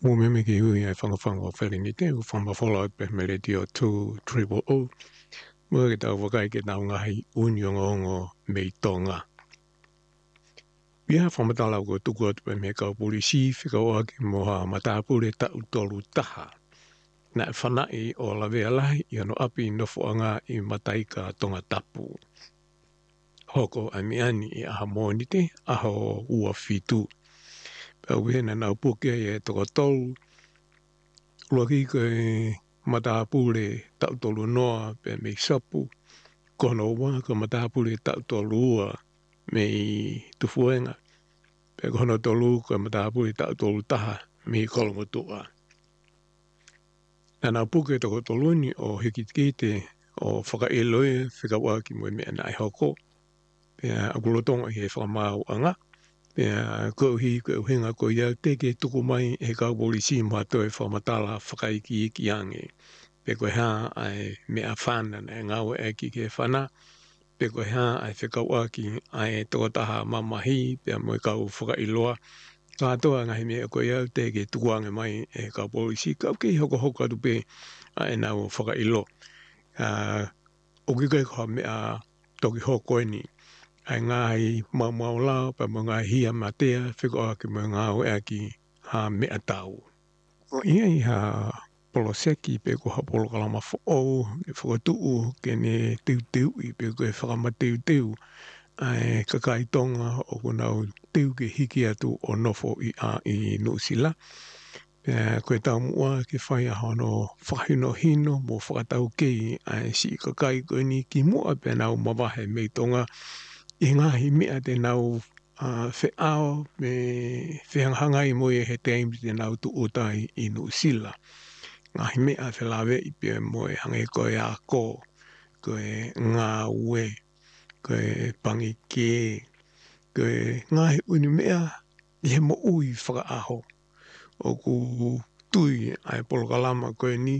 Mo me ki hui ai whangawhanga whare ni te, whamawhala pe me re dio 200. Mo ke tau wakai ke tau ngahi unionga ongo mei tonga. Ia whamatala ko tuku atu pe me kau polisi, whikau ake moha matapure tau tolu taha. Na whanai o lawe alahi i ano api nofoanga i mataika tonga tapu. Hoko ai miani i aha mōni te, aho ua fitu. Pau hena nau puke e toko tolu, Luaki koe matapure tau tolu noa pe mei sapu, kono ua ka matapure tau tolu ua mei tufuenga, pe kono tolu ka matapure tau tolu taha mei kolongotua. Nana puke toko toluni o hikikite o whakaeloe whikawaki mo mea nai hoko, pe akulotonga he whakamau anga, ko hinga ko ia teke tuku mai he kau polisi mahatoe whamatala whakaiki iki ange. Pe koe ha ai mea whana na ngau e ki ke whana. Pe koe ha ai whikau aki ai tokotaha mamahi pe mo kau whakailoa. Katoa ngahi mea koe ia teke tuku ange mai he kau polisi. Kau ki hoko hoka tupe ai nau whakailo. O ki kai koha mea toki hoko ni. Ai ngai mau lao pa mo ngai hia matea whiko aki mo ngau e aki ha mea tau. O ia i ha poloseki pe ko ha polo kalama fo e whakatuu ke ne tiu i pe ko e whakamatiu ai kakai tonga o ko nau tiu ke hiki atu o nofo i Nusila. Koe tau mua ke whai a hono whahino hino mo whakatau kei ai si kakai koe ni ki mua pe nau mawahe mei tonga I ngahi mea te nau wheao me wheanghangai mo e he teimi te nau tu utai I Nusila. Ngahi mea whelawe I pia mo e hange koe a ko, koe ngā ue, koe pangi ke, koe ngahi uni mea I he mo ui whakaaho. O ku tui ai polokalama koe ni,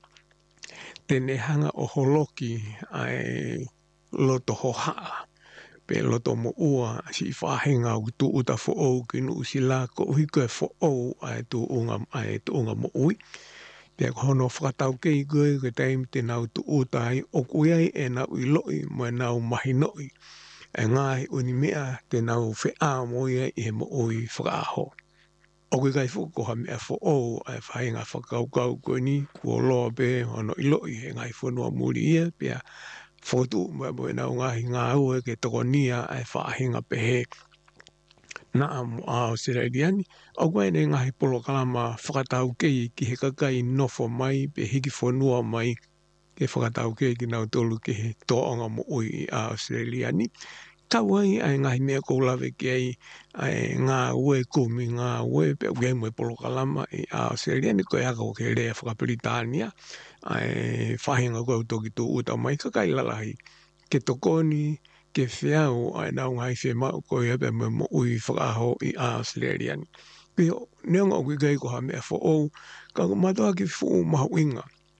tene hanga o holoki ai loto hohaa. Pe loto mo ua si whahenga o tu uta fo o ki Nusila ko uhi koe fo o ai tu unga mo ui. Pe hono whakatau kei koe ke taimi te nau tu uta ai o kuiai e nau I loi mo e nau mahi noi. E ngai uni mea te nau whea mo ia I he mo ui whakaaho. O kui kai fuko ha mea fo o ai whahenga whakaukau koe ni kua loa pe hono I loi he ngai whanua muri ia pia fotu mo e nau ngahi ngā ue ke toko nia ai whahinga pehe na amu a Australiani. O koe ne ngahi polo kalama whakatau kei ki he kakai nofo mai pe hiki whanua mai ke whakatau kei ki nau tolu ke he toonga mo ui a Australiani. Kawai ai ngahi mea kou lawe ki ai ngā ue kumi ngā ue pe uke mo e polo kalama I a Australiani koe haka o ke rea whakaperitania ai whahinga koe toki tu uta mai kakai lalahi. Ke tokoni, ke whiau ai nau ngai whemau koe hepe mo ui whakaaho I a Australiani. Pio, neonga o kai ko ha mea fo o, ka matoa ki fu mahu inga.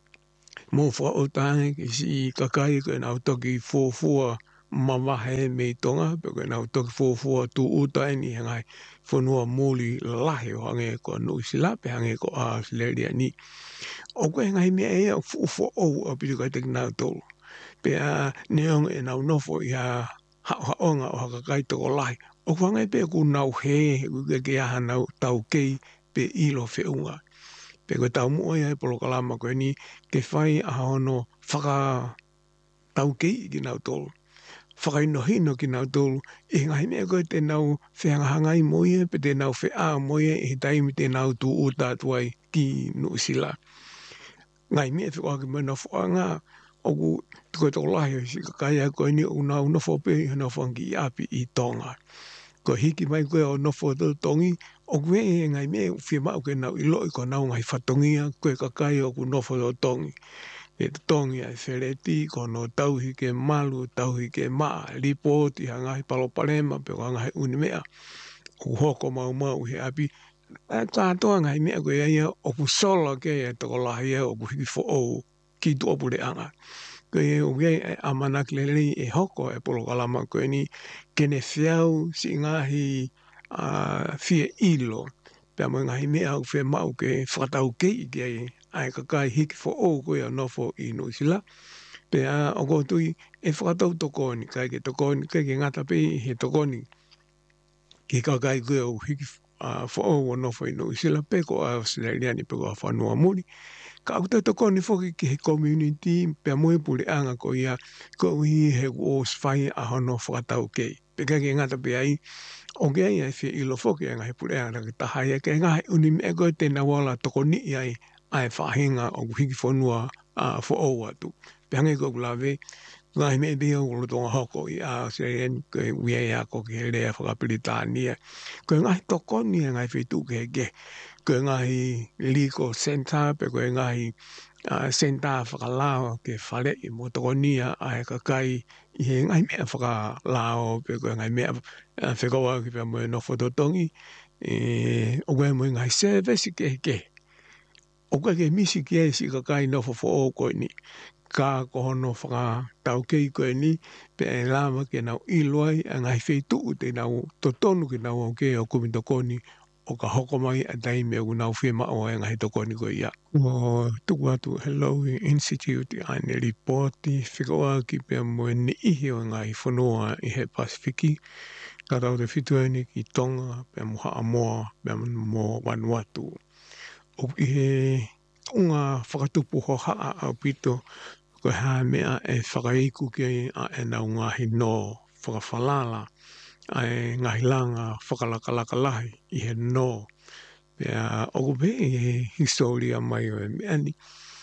Mo wha o tange ki si kakai koe nau toki fua mawahe mei tonga, pe koe nau toki fua tu uta ni hangai whanua muli lahi o hange ko Nusila pe hange ko a Australiani. O koe ngai mea ea fu o a pitu kai teki nau tolu. Pe a neonga e nau nofo I a haonga o hakakai toko lahi. O kwangai pe ku nau he, uke ke aha nau tau kei pe ilo whiunga. Pe koe tau mua ia e polo kalama koe ni ke whai a hono whaka tau kei ki nau tolu. Whakaino hino ki nau tolu. I ngahi mea koe te nau whiangahangai mo ia pe te nau whia mo ia I taimi te nau tu uta tuai ki Nusila. Ngai mea whiwaki mo na whaanga o ku koe toko lahi si kakai a koe ni o nau nofo pe hana whangi I api I tonga. Ko hiki mai koe o nofo to tongi o kwe e ngai mea whimau ke nau I loi ko nau ngai whatongia koe kakai o ku nofo to tongi. E to tongi ai whereti ko no tauhi ke malu, tauhi ke maa, ripoti hangahi palopalema pe hangahi uni mea. Ku hoko mau he api. Kātoa ngai mea koe ia o ku sola ke e toko lahi o ku hiki fo o ki tu opure anga. Koe o kei amanak lelei e hoko e polo kalama koe ni kene whiau si ngahi fie ilo pia mo ngai mea au whea mau ke whakatau kei ki ai ka kai hiki fo o koe a nofo i New Zealand. Pea o kōtui e whakatau tokoni, kai ke tokoni, kai ke ngata pe he tokoni. Ki ka kai koe au hiki fo o a nofo i New Zealand, pe ko a Australiani, pe ko a whanua muri. Ka au te tokoni foki ki he community, pea moe pule anga ko ia, ko hi he o swhai a hono whakatau kei. Pe kai ke ngata pe ai, o ke ai whia ilo foki anga he pule anga ki tahai e ke ngahi uni me koe tēnā wala tokoni i ai whahinga o hiki whanua fo o atu. Pe hange ko lawe, ngahi me bia o tonga hoko i a se koe wia ia ko ke lea whakapiritānia. Koe ngahi tokoni e ngai whitu ke ke. Koe ngahi legal centre, pe koe ngahi centre whakalao ke whare i mo tokonia a he kakai i he ngai mea whakalao, pe koe ngai mea whekawa ki pia moe no whototongi. O koe moe ngai service ke ke. O koe ke misi ki e si kakai no fo o koe ni. Ka kohono whakatau kei koe ni, pe e lama ke nau iloai, a ngai whitu te nau totonu ke nau o ke o kumitokoni, o ka hoko mai a taime o nau whima o e ngai tokoni koe ia. O tuku atu Hello Institute a ne reporti, whikawa ki pia moe ni ihi o ngai whanua i he Pasifiki, ka tau te whituani ki Tonga, pia moha Amoa, pia mo Vanuatu. O i he unga whakatupu ho haa au pito, koe haa mea e whakaiku ki a e nau ngahi no whakawhalala, a e ngahi langa whakalakalakalahi i he no. Pea oku pe e historia mai o e mea ni,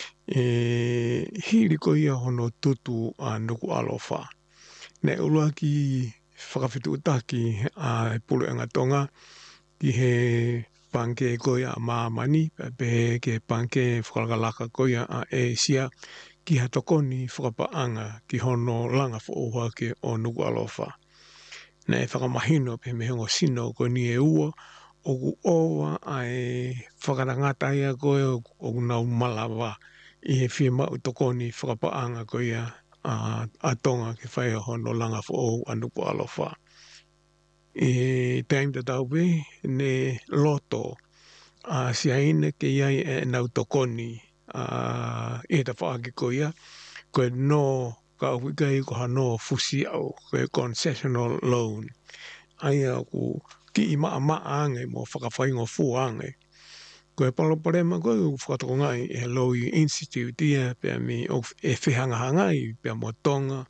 hiri ko ia hono tutu a nuku alofa. Ne ulua ki whakawhitu utaki a pulu e ngatonga ki he panke koia a maamani, pe ke panke whakalakalaka koia a Asia, ki ha tokoni whakapaanga ki hono langa whooha ke o nuku alofa. Ne whakamahino pe me hongo sino ko ni e ua, o ku owa a e whakarangata ia koe o nau malawa i he whima u tokoni whakapaanga koia a tonga ke whai hono langa whoohu a nuku alofa. E time te taupe ne loto a siaina ke iai e nau tokoni e ta whaaki ko ia koe no ka uwikai ko ha no fusi au koe concessional loan ai ku ki i maa ange mo whakawhaingo fu ange koe paloparema koe u whakatoko ngai e Hello Institute ia pia mi e whihanga hangai pia mo Tonga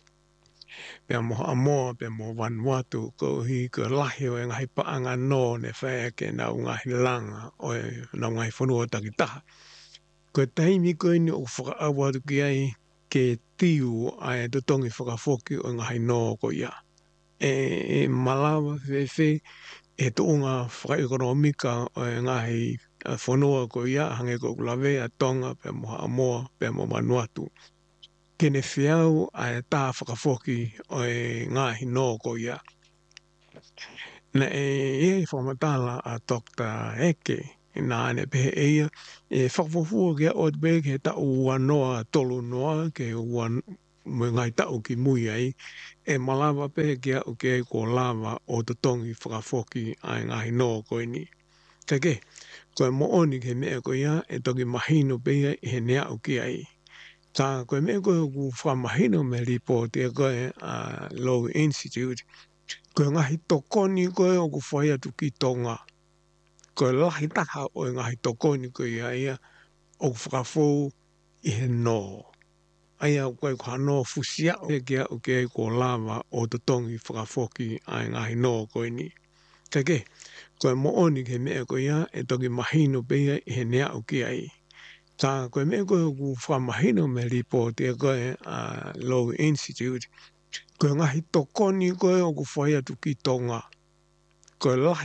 pia mo Amoa, pia mo Vanuatu, ko hi ko lahi o e ngahi paanga no ne whae ke nau ngahi langa o e nau ngahi whanua takitaha. Ko taimi koe ni o whakaawatu ki ai ke tiu a e tutongi whakafoki o ngahi no ko ia. E malawa whewhe e tuunga whakaekonomika o e ngahi whanua ko ia, hange ko lawe a Tonga, pia mo Amoa, pia mo Vanuatu. Kene whiau a e tā whakafoki o e ngahi no ko ia. Na e whamatala a Dr. Eke, nā ane pehe eia, e whakafofua kia o te pehe ke tau wanoa tolu noa, ke mui ngai tau ki mui ai, e malawa pehe kia o ke ko lava o te tongi whakafoki a e ngahi no ko ni. Take, koe mo oni ke mea ko ia, e toki mahino pehe he nea o ki ai. Tā koe mea koe ku whamahino me report e koe a Law Institute. Koe ngahi tokoni koe o ku whai atu ki Tonga. Koe lahi taha o ngahi tokoni koe ia o ku whakafou i he no. Aia koe ku hano fusia o kia o kia ko lava o te tongi whakafoki a ngahi no koe ni. Take, koe mo oni ke mea koe ia e toki mahino pia i he nea o kia ai. Tā koe mea koe ku whamahino me report e koe a Law Institute. Koe ngahi tokoni koe o ku whai atu ki Tonga. Koe lahi